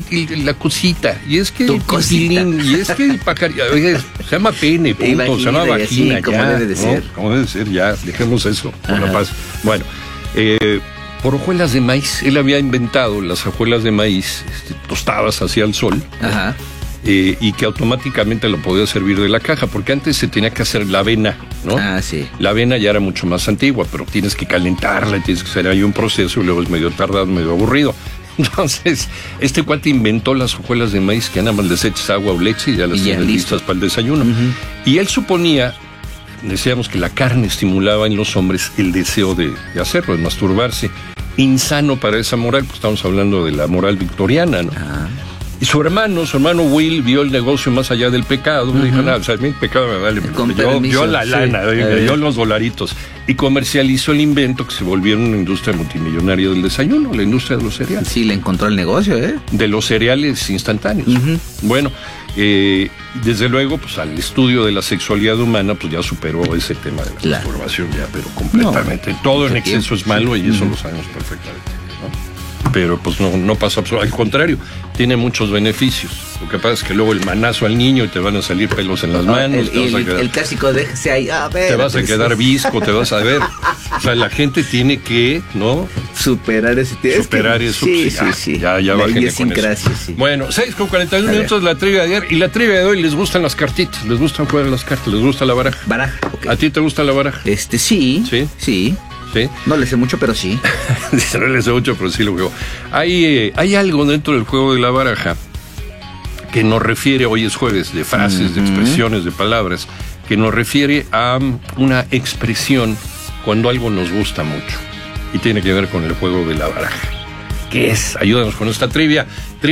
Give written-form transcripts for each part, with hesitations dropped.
la cosita, y es que tu cosita, y es que el pajarito, se llama pene, punto, se llama vagina, como ya, debe de ser. Como debe ser, ya, dejemos eso, por la paz. Bueno, por hojuelas de maíz, él había inventado las hojuelas de maíz tostadas hacia el sol. Ajá. Y que automáticamente lo podía servir de la caja, porque antes se tenía que hacer la avena, ¿no? Ah, sí. La avena ya era mucho más antigua, pero tienes que calentarla, tienes que hacer ahí un proceso y luego es medio tardado, medio aburrido. Entonces, este cuate inventó las hojuelas de maíz que nada más les echas agua o leche y ya las tienes listas para el desayuno. Uh-huh. Y él suponía, decíamos que la carne estimulaba en los hombres el deseo de hacerlo, de masturbarse. Insano para esa moral, pues estamos hablando de la moral victoriana, ¿no? Ah. Y su hermano Will, vio el negocio más allá del pecado. Uh-huh. Dijo, nada, o sea, a mí el pecado me vale. Yo la lana, yo los dolaritos. Y comercializó el invento que se volvió una industria multimillonaria del desayuno, la industria de los cereales. Sí, le encontró el negocio, ¿eh? De los cereales instantáneos. Uh-huh. Bueno, desde luego, pues al estudio de la sexualidad humana, pues ya superó ese tema de la masturbación, ya, pero completamente. No, todo en exceso es malo y eso lo sabemos perfectamente, ¿no? Pero pues no pasa absolutamente, al contrario, tiene muchos beneficios. Lo que pasa es que luego el manazo al niño y te van a salir pelos en las manos. El clásico, déjese ahí, te vas a quedar visco, te vas a ver. O sea, la gente tiene que, ¿no? Superar eso. Sí. Ya bájenle con eso. Sí. Bueno, 6:41 minutos la trivia de ayer. Y la trivia de hoy, les gustan las cartitas, les gustan jugar las cartas, les gusta la baraja. Okay. ¿A ti te gusta la baraja? Sí. ¿Sí? No le sé mucho, pero sí. No le sé mucho, pero sí lo juego. Hay algo dentro del juego de la baraja que nos refiere, hoy es jueves, de frases, de expresiones, de palabras, que nos refiere a una expresión cuando algo nos gusta mucho. Y tiene que ver con el juego de la baraja. ¿Qué es? Ayúdanos con esta trivia.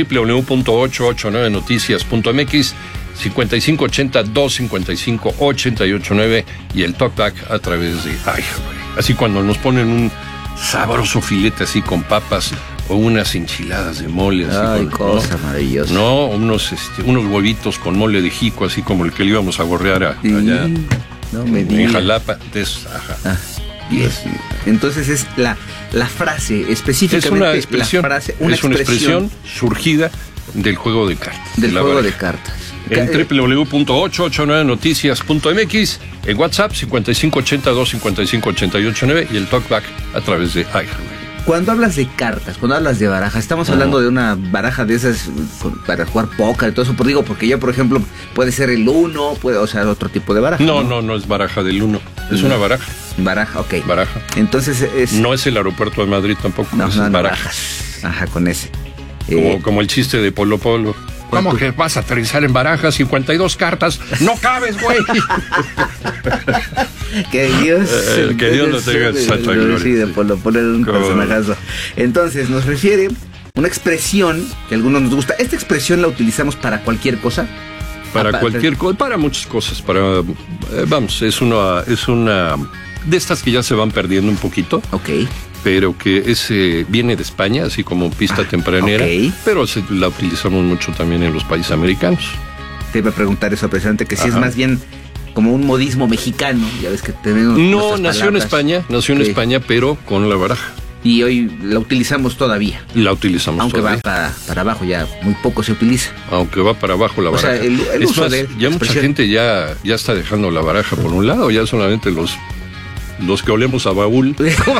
www.889noticias.mx 5580-255-889 y el talkback a través de iHeartRadio. Así cuando nos ponen un sabroso filete así con papas o unas enchiladas de mole. Así cosa maravillosa. No, unos huevitos con mole de jico, así como el que le íbamos a gorrear allá en Jalapa. Entonces es la frase específicamente. Es una expresión, una expresión surgida del juego de cartas. Del juego de cartas. En www.889noticias.mx, en WhatsApp 5580-255-889 y el talkback a través de iHeartRadio. Cuando hablas de cartas, cuando hablas de baraja, estamos hablando de una baraja de esas para jugar póker y todo eso, porque yo, por ejemplo, puede ser el 1, o sea, otro tipo de baraja. No es baraja del 1, es una baraja. Baraja, ok. Baraja. Entonces es... No es el aeropuerto de Madrid tampoco, es barajas. Ajá, con ese. Como el chiste de Polo Polo. ¿Cómo que vas a aterrizar en barajas? 52 cartas. ¡No cabes, güey! Que Dios lo tenga en santa gloria. Sí, de Polo Polo era un personajazo. Entonces, nos refiere una expresión que a algunos nos gusta. ¿Esta expresión la utilizamos para cualquier cosa? Para cualquier cosa, para muchas cosas. Es una de estas que ya se van perdiendo un poquito. Ok. Pero que viene de España, así como pista tempranera, pero la utilizamos mucho también en los países americanos. Te iba a preguntar eso precisamente, que si es más bien como un modismo mexicano, ya ves que tenemos... No, nació en España, pero con la baraja. Y hoy la utilizamos todavía. La utilizamos aunque todavía. Va para abajo, ya muy poco se utiliza. Aunque va para abajo la baraja. O sea, el uso más, de ya mucha gente ya está dejando la baraja por un lado, ya solamente los que olemos a baúl.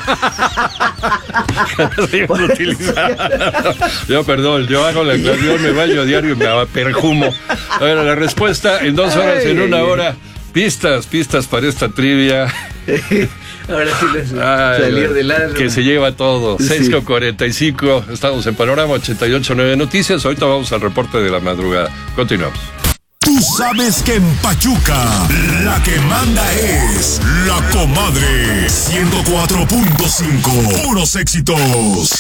Yo hago la aclaración, me baño a diario y me perfumo. A ver, la respuesta en 2 horas, en 1 hora. Pistas para esta trivia. Ahora sí salió del alma. Que se lleva todo. 6:45. Estamos en Panorama 88.9 Noticias. Ahorita vamos al reporte de la madrugada. Continuamos. Tú sabes que en Pachuca la que manda es la comadre 104.5. Puros éxitos.